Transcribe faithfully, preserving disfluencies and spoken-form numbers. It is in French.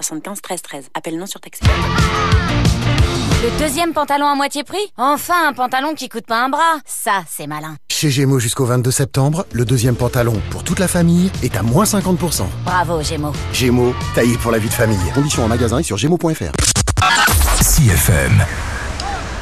soixante-quinze treize treize. Appel non surtaxé. Le deuxième pantalon à moitié prix ? Enfin, un pantalon qui coûte pas un bras. Ça, c'est malin. Chez Gémeaux jusqu'au vingt-deux septembre, le deuxième pantalon pour toute la famille est à moins cinquante pour cent. Bravo, Gémeaux. Gémeaux, taillé pour la vie de famille. Conditions en magasin et sur gémeaux point f r. C F M.